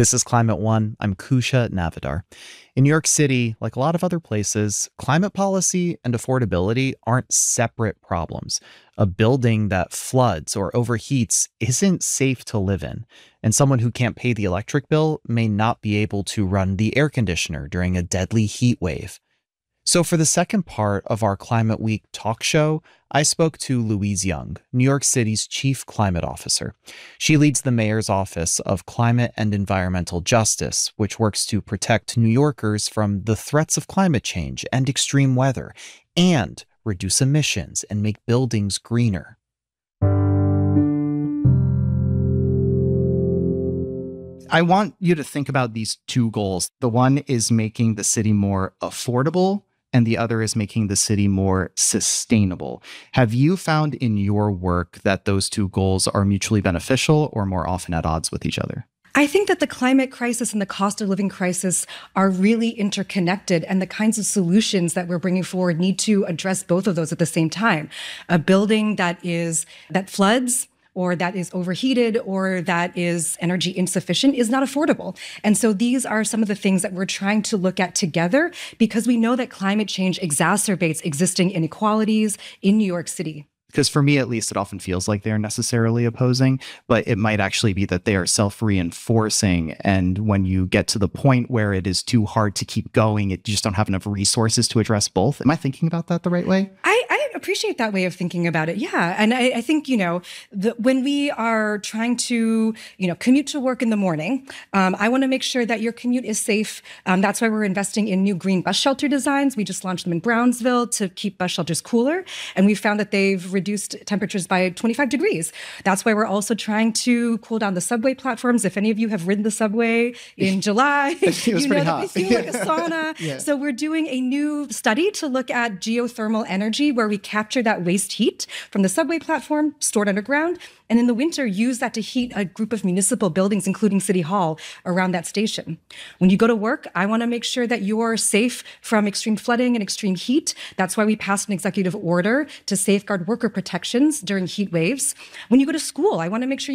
This is Climate One. I'm Kusha Navidar. In New York City, like a lot of other places, climate policy and affordability aren't separate problems. A building that floods or overheats isn't safe to live in, and someone who can't pay the electric bill may not be able to run the air conditioner during a deadly heat wave. So, for the second part of our Climate Week talk show, I spoke to Louise Young, New York City's chief climate officer. She leads the mayor's office of climate and environmental justice, which works to protect New Yorkers from the threats of climate change and extreme weather, and reduce emissions and make buildings greener. I want you to think about these two goals. The one is making the city more affordable, and the other is making the city more sustainable. Have you found in your work that those two goals are mutually beneficial or more often at odds with each other? I think that the climate crisis and the cost of living crisis are really interconnected, and the kinds of solutions that we're bringing forward need to address both of those at the same time. A building that floods, or that is overheated, or that is energy insufficient is not affordable. And so these are some of the things that we're trying to look at together, because we know that climate change exacerbates existing inequalities in New York City. Because for me, at least, it often feels like they're necessarily opposing, but it might actually be that they are self-reinforcing. And when you get to the point where it is too hard to keep going, you just don't have enough resources to address both. Am I thinking about that the right way? I appreciate that way of thinking about it. Yeah. And I think, when we are trying to, commute to work in the morning, I want to make sure that your commute is safe. That's why we're investing in new green bus shelter designs. We just launched them in Brownsville to keep bus shelters cooler. And we found that they've reduced temperatures by 25 degrees. That's why we're also trying to cool down the subway platforms. If any of you have ridden the subway in July, you know that they feel like a sauna. Yeah. So we're doing a new study to look at geothermal energy, where we capture that waste heat from the subway platform stored underground, and in the winter use that to heat a group of municipal buildings, including City Hall, around that station. When you go to work, I want to make sure that you're safe from extreme flooding and extreme heat. That's why we passed an executive order to safeguard worker protections during heat waves. When you go to school, I want to make sure